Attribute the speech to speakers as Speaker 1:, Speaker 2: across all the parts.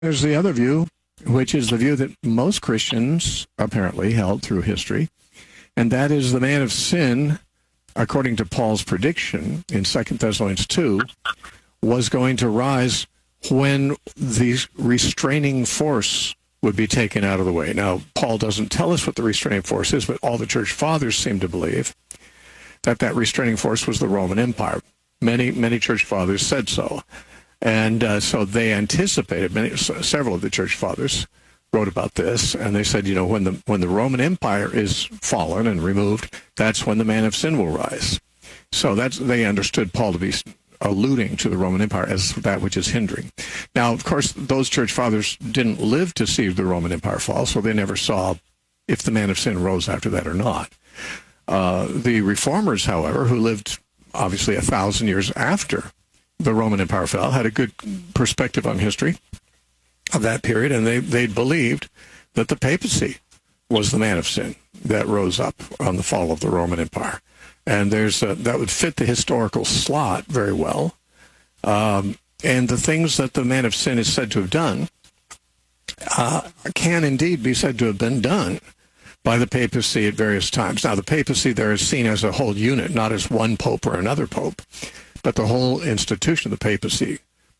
Speaker 1: There's the other view, which is the view that most Christians apparently held through history, and that is the man of sin, according to Paul's prediction in 2 Thessalonians 2, was going to rise when the restraining force would be taken out of the way. Now, Paul doesn't tell us what the restraining force is, but all the church fathers seem to believe that that restraining force was the Roman Empire. Many church fathers said so. And so they anticipated, several of the church fathers wrote about this, and they said, when the Roman Empire is fallen and removed, that's when the man of sin will rise. So they understood Paul to be alluding to the Roman Empire as that which is hindering. Now, of course, those church fathers didn't live to see the Roman Empire fall, so they never saw if the man of sin rose after that or not. The reformers, however, who lived obviously 1,000 years after the Roman Empire fell, had a good perspective on history of that period, and they believed that the papacy was the man of sin that rose up on the fall of the Roman Empire. And that would fit the historical slot very well. And the things that the man of sin is said to have done can indeed be said to have been done by the papacy at various times. Now, the papacy there is seen as a whole unit, not as one pope or another pope, but the whole institution of the papacy.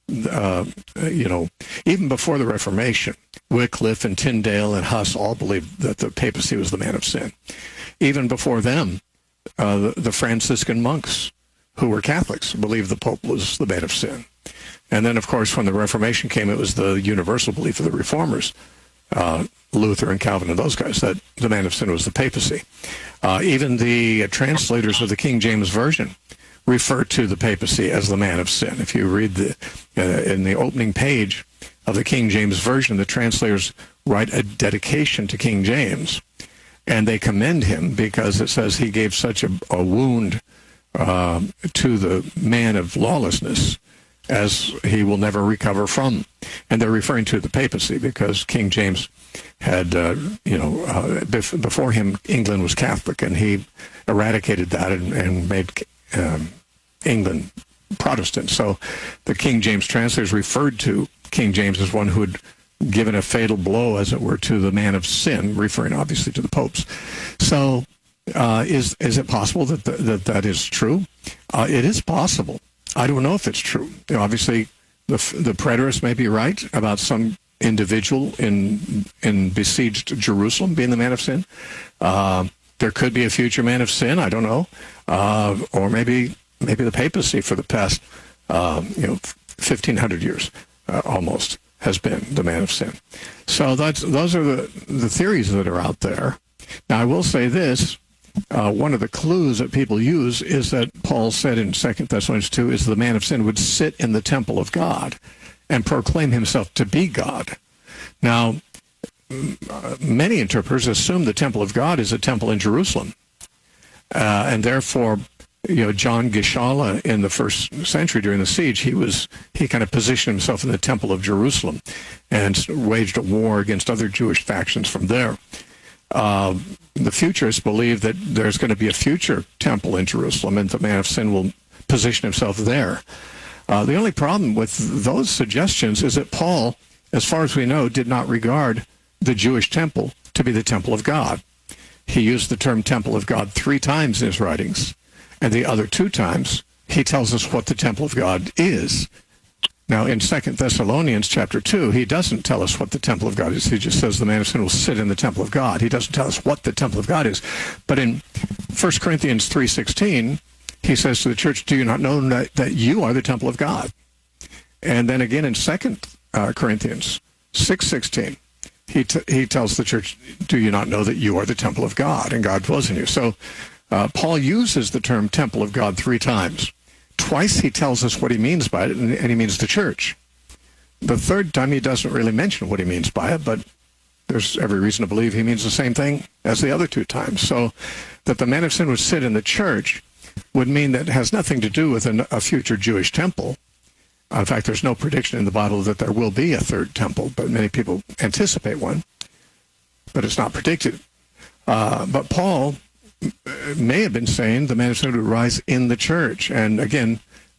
Speaker 1: Even before the Reformation, Wycliffe and Tyndale and Huss all believed that the papacy was the man of sin. Even before them, the Franciscan monks, who were Catholics, believed the Pope was the man of sin. And then, of course, when the Reformation came, it was the universal belief of the Reformers, Luther and Calvin and those guys, that the man of sin was the papacy. Even the translators of the King James Version refer to the papacy as the man of sin. If you read in the opening page of the King James Version, the translators write a dedication to King James, and they commend him because it says he gave such a wound to the man of lawlessness as he will never recover from. And they're referring to the papacy because King James had, before him, England was Catholic, and he eradicated that and made England Protestant. So the King James translators referred to King James as one who had given a fatal blow, as it were, to the man of sin, referring obviously to the popes. So is it possible that is true? It is possible. I don't know if it's true. Obviously, the preterists may be right about some individual in besieged Jerusalem being the man of sin. There could be a future man of sin. I don't know. Or maybe the papacy for the past 1,500 years almost has been the man of sin. So those are the theories that are out there. Now, I will say this. One of the clues that people use is that Paul said in 2 Thessalonians 2 is the man of sin would sit in the temple of God and proclaim himself to be God. Now, many interpreters assume the temple of God is a temple in Jerusalem. And therefore, John Gishala in the first century during the siege, he kind of positioned himself in the temple of Jerusalem and waged a war against other Jewish factions from there. The futurists believe that there's going to be a future temple in Jerusalem, and the man of sin will position himself there. The only problem with those suggestions is that Paul, as far as we know, did not regard the Jewish temple to be the temple of God. He used the term temple of God 3 times in his writings, and the other 2 times he tells us what the temple of God is. Now, in 2 Thessalonians chapter 2, he doesn't tell us what the temple of God is. He just says the man of sin will sit in the temple of God. He doesn't tell us what the temple of God is. But in 1 Corinthians 3:16, he says to the church, do you not know that you are the temple of God? And then again in 2 Corinthians 6:16, he tells the church, do you not know that you are the temple of God and God dwells in you? So Paul uses the term temple of God 3 times. Twice he tells us what he means by it, and he means the church. The 3rd time he doesn't really mention what he means by it, but there's every reason to believe he means the same thing as the other 2 times. So that the man of sin would sit in the church would mean that it has nothing to do with a future Jewish temple. In fact, there's no prediction in the Bible that there will be a 3rd temple, but many people anticipate one, but it's not predicted. But Paul may have been saying the man of sin would rise in the church. And again,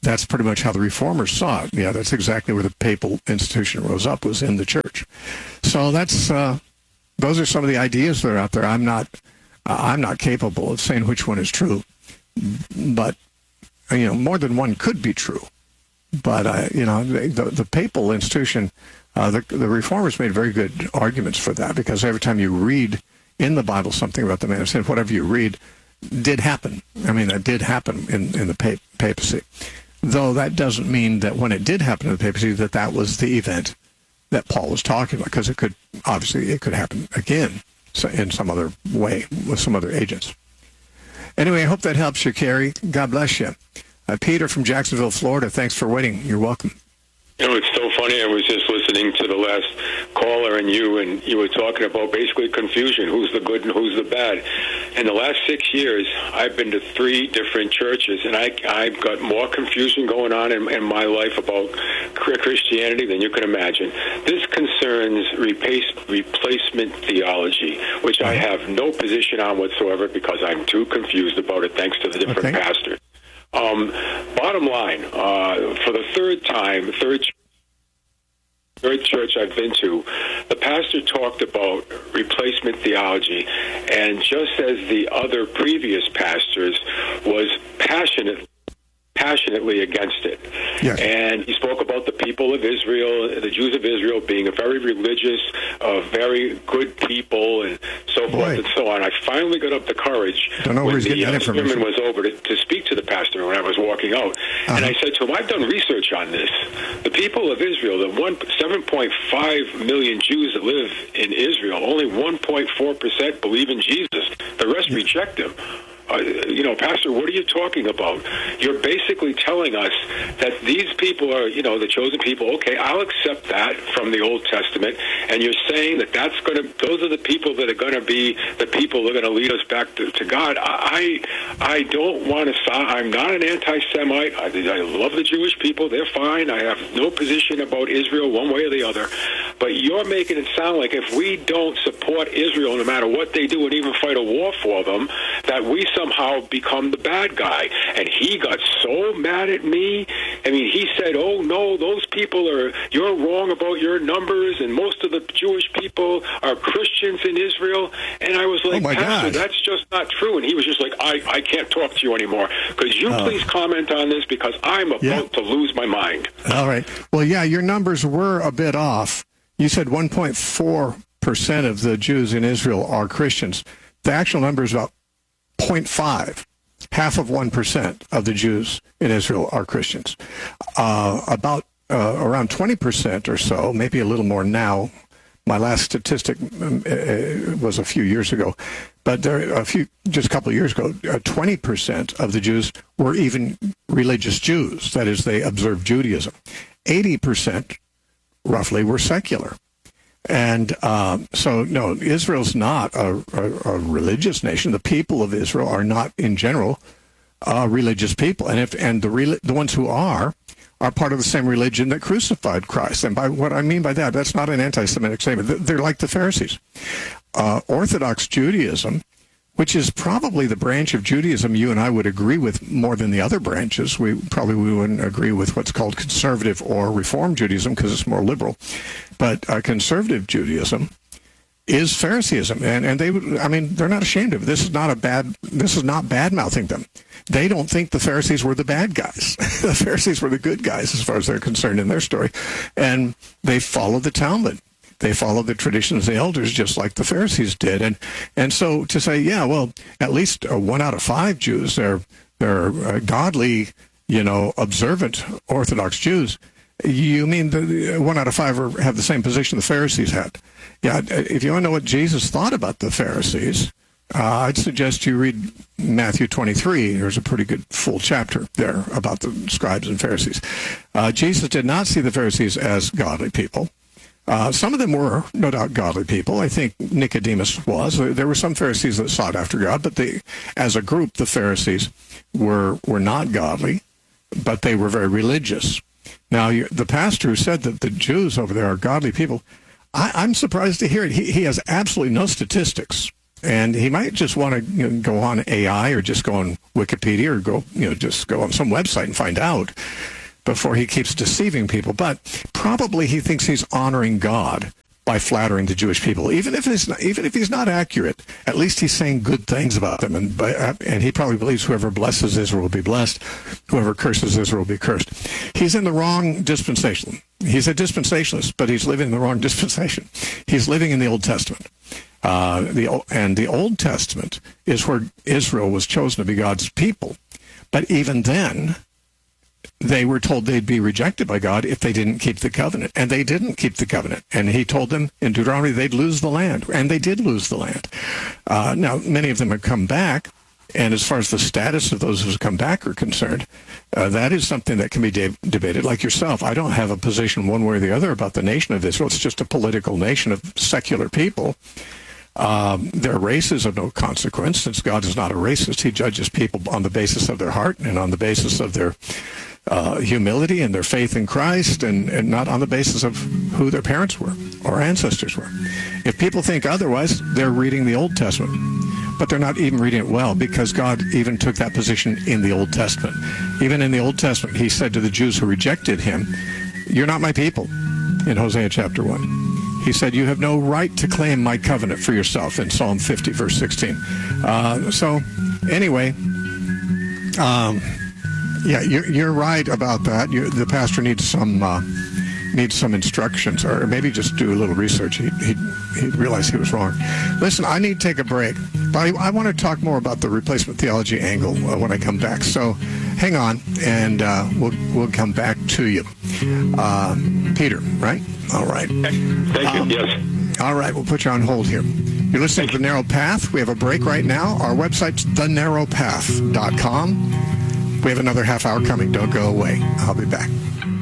Speaker 1: that's pretty much how the reformers saw it. Yeah, that's exactly where the papal institution rose up, was in the church. So that's those are some of the ideas that are out there. I'm not capable of saying which one is true, but more than one could be true. But the papal institution, the reformers made very good arguments for that, because every time you read in the Bible something about the man of sin, whatever you read did happen. I mean, that did happen in the papacy. Though that doesn't mean that when it did happen in the papacy that was the event that Paul was talking about, because it could happen again in some other way with some other agents. Anyway, I hope that helps you, Kerry. God bless you. Peter from Jacksonville, Florida, thanks for waiting. You're welcome.
Speaker 2: It's so funny. I was just listening to the last caller and you were talking about basically confusion. Who's the good and who's the bad? In the last 6 years, I've been to 3 different churches, and I've got more confusion going on in my life about Christianity than you can imagine. This concerns replacement theology, which I have no position on whatsoever because I'm too confused about it, thanks to the different pastors. Bottom line, for the third church I've been to, the pastor talked about replacement theology, and just as the other previous pastors, was passionately against it. Yes. And he spoke about the people of Israel, the Jews of Israel, being a very religious, very good people, and so forth and so on. I finally got up the courage when the sermon was over to speak to the pastor when I was walking out. And I said to him, I've done research on this. The people of Israel, the 7.5 million Jews that live in Israel, only 1.4% believe in Jesus. The rest reject him. Pastor, what are you talking about? You're basically telling us that these people are, the chosen people. Okay, I'll accept that from the Old Testament. And you're saying that those are the people that are going to be the people that are going to lead us back to God. I don't want to, I'm not an anti-Semite. I love the Jewish people. They're fine. I have no position about Israel one way or the other. But you're making it sound like if we don't support Israel, no matter what they do, and even fight a war for them, that we somehow become the bad guy. And he got so mad at me. I mean, he said, oh, no, those people you're wrong about your numbers, and most of the Jewish people are Christians in Israel. And I was like, Pastor, that's just not true. And he was just like, I can't talk to you anymore. Could you please comment on this, because I'm about to lose my mind. All right.
Speaker 1: Well, yeah, your numbers were a bit off. You said 1.4% of the Jews in Israel are Christians. The actual number is about 0.5. Half of 1% of the Jews in Israel are Christians. About around 20% or so, maybe a little more now. My last statistic was a few years ago, but just a couple of years ago, 20% of the Jews were even religious Jews. That is, they observed Judaism. 80%, roughly, were secular. And so, no, Israel's not a religious nation. The people of Israel are not, in general, religious people. And the ones who are part of the same religion that crucified Christ. And by what I mean by that, that's not an anti-Semitic statement. They're like the Pharisees. Orthodox Judaism, which is probably the branch of Judaism you and I would agree with more than the other branches. We wouldn't agree with what's called conservative or Reform Judaism because it's more liberal. But conservative Judaism is Phariseeism, and they're not ashamed of it. This is not bad-mouthing them. They don't think the Pharisees were the bad guys. The Pharisees were the good guys as far as they're concerned in their story, and they follow the Talmud. They follow the traditions of the elders just like the Pharisees did. And so to say, yeah, well, at least 1 out of 5 Jews, they're godly, observant Orthodox Jews. You mean the 1 out of 5 have the same position the Pharisees had? Yeah, if you want to know what Jesus thought about the Pharisees, I'd suggest you read Matthew 23. There's a pretty good full chapter there about the scribes and Pharisees. Jesus did not see the Pharisees as godly people. Some of them were, no doubt, godly people. I think Nicodemus was. There were some Pharisees that sought after God, but as a group, the Pharisees were not godly, but they were very religious. Now, the pastor who said that the Jews over there are godly people, I'm surprised to hear it. He has absolutely no statistics, and he might just want to go on AI or just go on Wikipedia or just go on some website and find out before he keeps deceiving people. But probably he thinks he's honoring God by flattering the Jewish people, even if he's not accurate. At least he's saying good things about them, and he probably believes whoever blesses Israel will be blessed, whoever curses Israel will be cursed. He's in the wrong dispensation. He's a dispensationalist, but he's living in the wrong dispensation. He's living in the Old Testament. The Old Testament is where Israel was chosen to be God's people, but even then, they were told they'd be rejected by God if they didn't keep the covenant. And they didn't keep the covenant. And he told them in Deuteronomy they'd lose the land. And they did lose the land. Now, many of them have come back. And as far as the status of those who have come back are concerned, that is something that can be debated. Like yourself, I don't have a position one way or the other about the nation of Israel. It's just a political nation of secular people. Their race is of no consequence, since God is not a racist. He judges people on the basis of their heart and on the basis of their humility and their faith in Christ, and not on the basis of who their parents were or ancestors were. If people think otherwise, they're reading the Old Testament, but they're not even reading it well, because God even took that position in the Old Testament. Even in the Old Testament, he said to the Jews who rejected him, "You're not my people," in Hosea chapter 1. He said, "You have no right to claim my covenant for yourself," in Psalm 50, verse 16. So, anyway, yeah, you're right about that. The pastor needs some instructions, or maybe just do a little research. He realized he was wrong. Listen, I need to take a break, but I want to talk more about the replacement theology angle when I come back. So hang on, and we'll come back to you. Peter, right? All right.
Speaker 2: Thank you. Yes.
Speaker 1: All right, we'll put you on hold here. You're listening to The Narrow Path. We have a break right now. Our website's thenarrowpath.com. We have another half hour coming. Don't go away. I'll be back.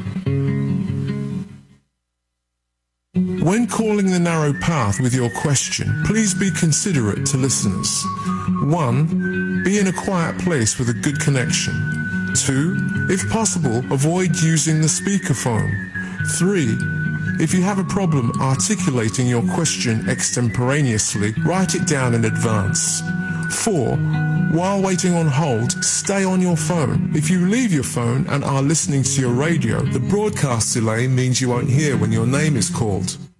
Speaker 3: When calling The Narrow Path with your question, please be considerate to listeners. 1. Be in a quiet place with a good connection. 2. If possible, avoid using the speakerphone. 3. If you have a problem articulating your question extemporaneously, write it down in advance. 4. While waiting on hold, stay on your phone. If you leave your phone and are listening to your radio, the broadcast delay means you won't hear when your name is called.